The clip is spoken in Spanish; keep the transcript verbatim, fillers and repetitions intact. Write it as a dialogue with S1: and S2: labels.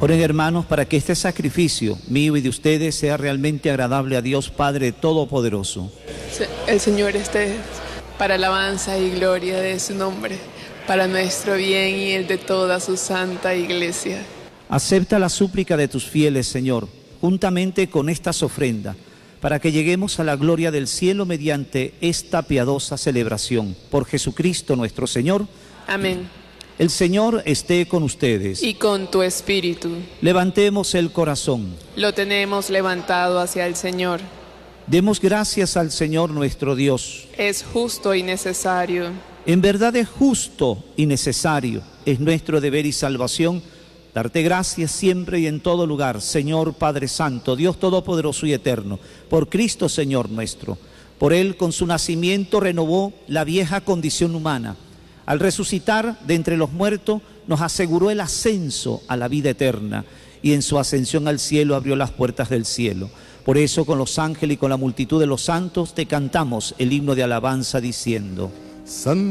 S1: Oren, hermanos, para que este sacrificio mío y de ustedes sea realmente agradable a Dios Padre Todopoderoso.
S2: El Señor esté para alabanza y gloria de su nombre, para nuestro bien y el de toda su santa iglesia.
S1: Acepta la súplica de tus fieles, Señor, juntamente con estas ofrendas, para que lleguemos a la gloria del cielo mediante esta piadosa celebración. Por Jesucristo nuestro Señor.
S2: Amén.
S1: El Señor esté con ustedes.
S2: Y con tu espíritu.
S1: Levantemos el corazón.
S2: Lo tenemos levantado hacia el Señor.
S1: Demos gracias al Señor nuestro Dios.
S2: Es justo y necesario.
S1: En verdad es justo y necesario, es nuestro deber y salvación, darte gracias siempre y en todo lugar, Señor Padre Santo, Dios Todopoderoso y Eterno, por Cristo Señor nuestro. Por Él, con su nacimiento, renovó la vieja condición humana. Al resucitar de entre los muertos, nos aseguró el ascenso a la vida eterna y en su ascensión al cielo abrió las puertas del cielo. Por eso, con los ángeles y con la multitud de los santos, te cantamos el himno de alabanza diciendo: San